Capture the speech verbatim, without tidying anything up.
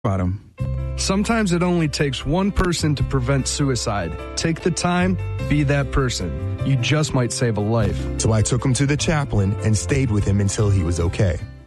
about him. Sometimes it only takes one person to prevent suicide. Take the time, be that person. You just might save a life. So I took him to the chaplain and stayed with him until he was okay.